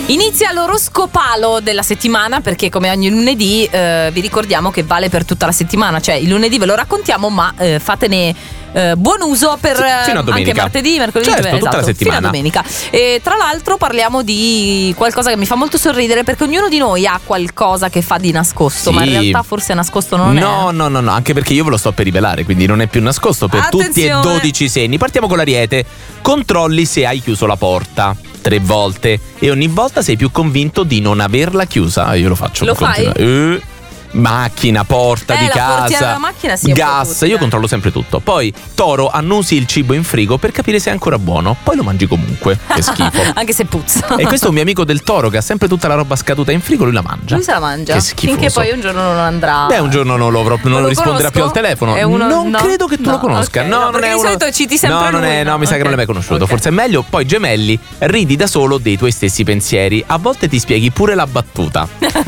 Inizia l'oroscopalo della settimana, perché come ogni lunedì vi ricordiamo che vale per tutta la settimana. Cioè il lunedì ve lo raccontiamo, ma fatene buon uso per fino a domenica. anche martedì, mercoledì, certo, tutta la settimana. fino a domenica. E tra l'altro parliamo di qualcosa che mi fa molto sorridere, perché ognuno di noi ha qualcosa che fa di nascosto, Sì. ma in realtà forse nascosto non è. No, anche perché io ve lo sto per rivelare, quindi non è più nascosto per tutti e 12 i segni. Partiamo con l'Ariete. Controlli se hai chiuso la porta 3 volte e ogni volta sei più convinto di non averla chiusa. Io lo faccio. Lo fai? Macchina, porta di la portiera casa, della macchina sì, un po' gas, tutte. io controllo sempre tutto. Poi Toro, annusi il cibo in frigo per capire se è ancora buono, poi lo mangi comunque. Che schifo. Anche se puzza. E questo è un mio amico del Toro che ha sempre tutta la roba scaduta in frigo, lui la mangia. Lui se la mangia. Che schifoso. Finché poi un giorno non andrà. Beh, un giorno non lo risponderà più al telefono. Non credo che tu lo conosca. Okay, No, non perché è di uno. solito citi sempre no, non lui, è, no? mi sa che non l'hai mai conosciuto. Ok. Forse è meglio. Poi Gemelli, ridi da solo dei tuoi stessi pensieri. A volte ti spieghi pure la battuta.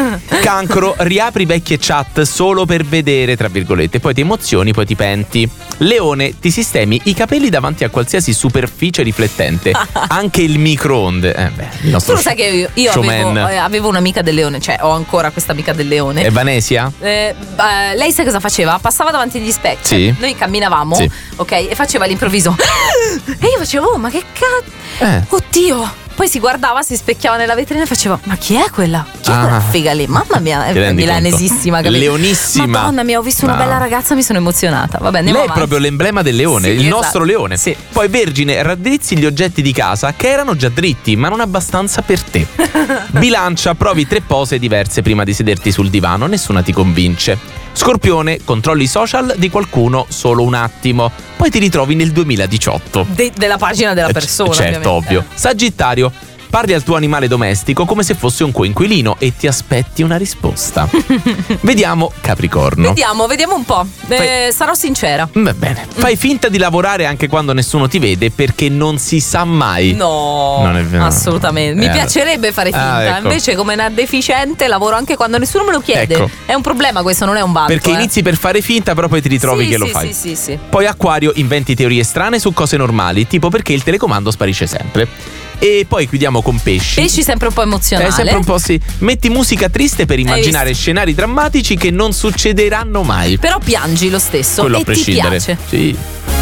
Cancro, riapri vecchie chat solo per vedere, tra virgolette, poi ti emozioni, poi ti penti. Leone, ti sistemi i capelli davanti a qualsiasi superficie riflettente, anche il microonde. Il nostro Tu lo sai che io avevo un'amica del Leone, cioè ho ancora questa amica del Leone. È Vanesia? Lei sai cosa faceva? Passava davanti agli specchi. Sì. Noi camminavamo, Sì. ok, e faceva all'improvviso. E io facevo, oh, ma che cazzo? Oddio. Poi si guardava, si specchiava nella vetrina e faceva: ma chi è quella? Chi è quella figa lì? Mamma mia, è milanesissima, capito? Leonissima. Madonna mia, ho visto una bella ragazza, mi sono emozionata. Vabbè, andiamo Lei avanti. è proprio l'emblema del leone, Sì, il esatto. nostro leone. Sì. Poi Vergine, raddrizzi gli oggetti di casa che erano già dritti, ma non abbastanza per te. Bilancia, provi 3 pose diverse prima di sederti sul divano, nessuna ti convince. Scorpione, controlli i social di qualcuno solo un attimo, poi ti ritrovi nel 2018. Della pagina della persona, certo, ovviamente. ovvio. Sagittario, parli al tuo animale domestico come se fosse un coinquilino e ti aspetti una risposta. Vediamo Capricorno. Vediamo un po'. Sarò sincera. Va bene. Fai finta di lavorare anche quando nessuno ti vede, perché non si sa mai. No, Non è vero. assolutamente. Mi piacerebbe fare finta. ecco. Invece, come una deficiente, lavoro anche quando nessuno me lo chiede. Ecco. È un problema questo, non è un vanto. Perché inizi per fare finta, però poi ti ritrovi che lo fai. Sì. Poi Acquario, inventi teorie strane su cose normali, tipo perché il telecomando sparisce sempre. E poi chiudiamo con Pesci. Pesci sempre un po' emozionale. Sempre un po' sì. Metti musica triste per immaginare visto? scenari drammatici che non succederanno mai. Però piangi lo stesso. Quello e a prescindere. ti piace. Sì.